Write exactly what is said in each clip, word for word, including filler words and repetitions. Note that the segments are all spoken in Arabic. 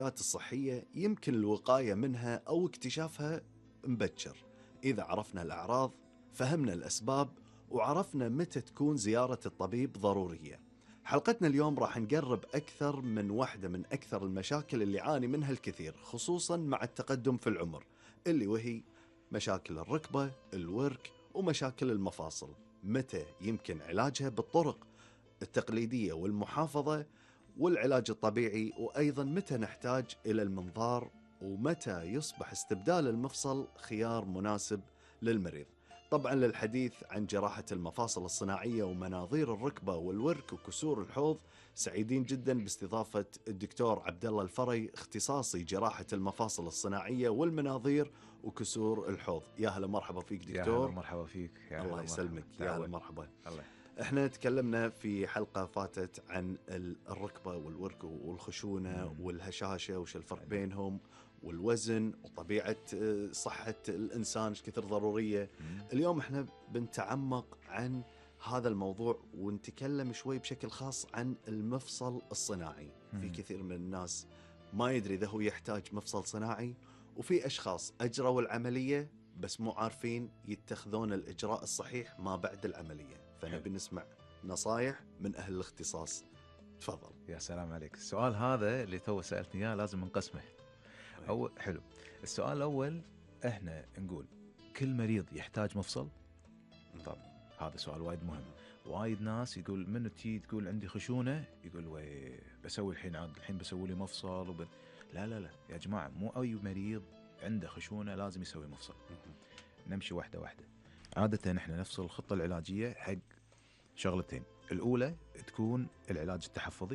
الصحية يمكن الوقاية منها أو اكتشافها مبكر إذا عرفنا الأعراض، فهمنا الأسباب، وعرفنا متى تكون زيارة الطبيب ضرورية. حلقتنا اليوم راح نقرب أكثر من واحدة من أكثر المشاكل اللي يعاني منها الكثير خصوصا مع التقدم في العمر، اللي وهي مشاكل الركبة، الورك، ومشاكل المفاصل. متى يمكن علاجها بالطرق التقليدية والمحافظة والعلاج الطبيعي، وأيضا متى نحتاج إلى المنظار، ومتى يصبح استبدال المفصل خيار مناسب للمريض. طبعا للحديث عن جراحة المفاصل الصناعية ومناظير الركبة والورك وكسور الحوض، سعيدين جدا باستضافة الدكتور عبد الله الفري، اختصاصي جراحة المفاصل الصناعية والمناظير وكسور الحوض. يا هلا مرحبا فيك يا هلا دكتور. مرحبا فيك. يا الله هلا يسلمك. مرحبا. يا هلا تعود. مرحبا. الله. احنا تكلمنا في حلقة فاتت عن ال- الركبة والورك والخشونة مم. والهشاشة وش الفرق بينهم، والوزن وطبيعة آه، صحة الإنسان ايش كثر ضرورية. مم. اليوم احنا بنتعمق عن هذا الموضوع ونتكلم شوي بشكل خاص عن المفصل الصناعي. في مم. كثير من الناس ما يدري إذا هو يحتاج مفصل صناعي، وفي أشخاص أجروا العملية بس مو عارفين يتخذون الإجراء الصحيح ما بعد العملية. فنبي نسمع نصايح من أهل الاختصاص. تفضل. يا سلام عليك. السؤال هذا اللي تو سألتني إياه لازم نقسمه. أول حلو. السؤال الأول، احنا نقول كل مريض يحتاج مفصل؟ طبعا هذا سؤال وايد مهم. وايد ناس يقول منو تي تقول عندي خشونة، يقول وي بسوي الحين عاد الحين بسوي لي مفصل وب... لا لا لا يا جماعة، مو أي مريض عنده خشونة لازم يسوي مفصل. نمشي واحدة واحدة. عادة احنا نفصل الخطة العلاجية حق شغلتين. الأولى تكون العلاج التحفظي.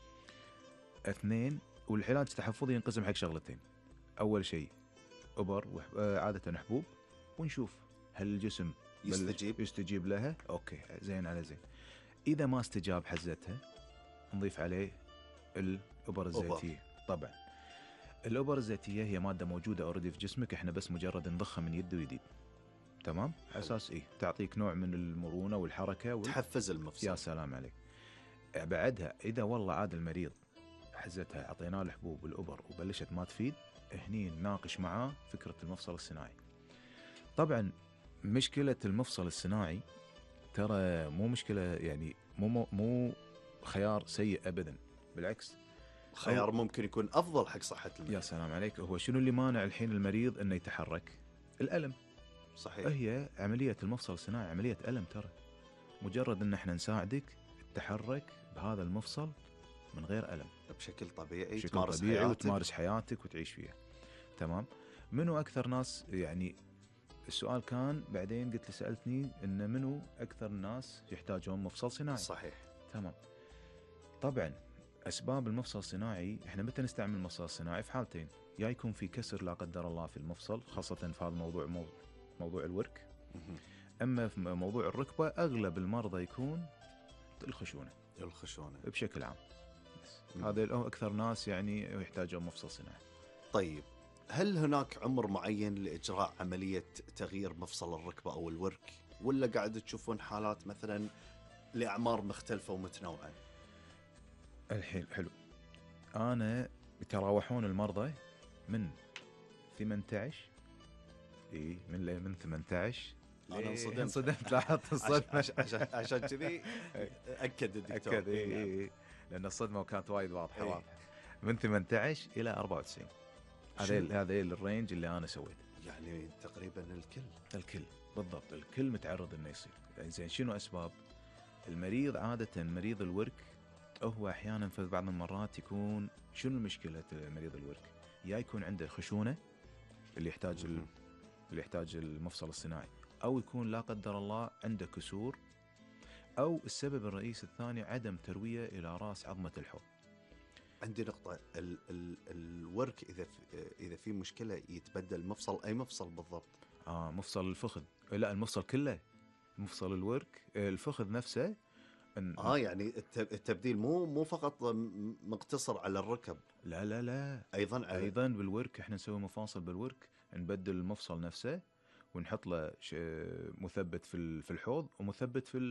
اثنين، والعلاج التحفظي ينقسم حق شغلتين. أول شيء أبر وح... آه، عادة حبوب، ونشوف هل الجسم يستجيب يستجيب لها. أوكي زين على زين. إذا ما استجاب حزتها نضيف عليه الأبر الزيتية. طبعا الأبر الزيتية هي مادة موجودة أوريدي في جسمك، احنا بس مجرد نضخها من يد ويديد. تمام. أساس إيه تعطيك نوع من المرونة والحركة وال... تحفز المفصل. يا سلام عليك. بعدها إذا والله عاد المريض حزتها عطيناه الحبوب والأبر وبلشت ما تفيد، هني نناقش معاه فكرة المفصل الصناعي. طبعا مشكلة المفصل الصناعي ترى مو مشكلة، يعني مو مو خيار سيء أبدا، بالعكس خيار ممكن يكون أفضل حق صحة المريض. يا سلام عليك. هو شنو اللي مانع الحين المريض أنه يتحرك؟ الألم. صحيح. هي عملية المفصل الصناعي عملية ألم ترى. مجرد أن احنا نساعدك تتحرك بهذا المفصل من غير ألم بشكل طبيعي، بشكل تمارس طبيعي حياتك. وتمارس حياتك وتعيش فيها. تمام. منو أكثر ناس، يعني السؤال كان بعدين قلت لي سألتني إن منو أكثر الناس يحتاجون مفصل صناعي. صحيح. تمام. طبعا أسباب المفصل الصناعي، إحنا متى نستعمل المفصل الصناعي؟ في حالتين، يا يكون في كسر لا قدر الله في المفصل، خاصة في هذا الموضوع مو موضوع الورك. أما في موضوع الركبة أغلب المرضى يكون الخشونة. الخشونة بشكل عام. هذا أكثر ناس يعني يحتاجون مفصل صناعي. طيب، هل هناك عمر معين لإجراء عملية تغيير مفصل الركبة أو الورك، ولا قاعد تشوفون حالات مثلا لأعمار مختلفة ومتنوعة؟ الحين حلو. أنا يتراوحون المرضى من ثمانية عشر إيه من ليه من ثمانية عشر. أنا انصدمت. انصدمت لاحظت الصدمة. عشان عشان عشان كذي أكد الدكتور. أكد إيه إيه لأن الصدمة كانت وايد واضحة. إيه. واضحة. من ثمانية عشر إلى أربعة وتسعين. هذا هذا الرينج اللي أنا سويته. يعني تقريبا الكل الكل بالضبط. الكل متعرض إنه يصير. زين شنو أسباب؟ المريض عادة مريض الورك هو أحيانا في بعض المرات يكون شنو المشكلة مريض الورك؟ يا يكون عنده خشونة اللي يحتاج ال... اللي يحتاج المفصل الصناعي، أو يكون لا قدر الله عنده كسور، أو السبب الرئيسي الثاني عدم تروية إلى رأس عظمة الحوض. عندي نقطة. ال ال الورك إذا في إذا في مشكلة يتبدل مفصل، أي مفصل بالضبط؟ آه مفصل الفخذ. لا المفصل كله. مفصل الورك الفخذ نفسه. إن... آه يعني التبديل مو مو فقط مقتصر على الركب. لا لا لا أيضا على... أيضا بالورك إحنا نسوي مفاصل بالورك، نبدل المفصل نفسه ونحط له مثبت في في الحوض ومثبت في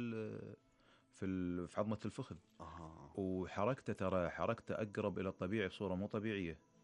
في في عظمة الفخذ. آه. وحركته ترى حركته أقرب إلى الطبيعي بصورة مو طبيعية.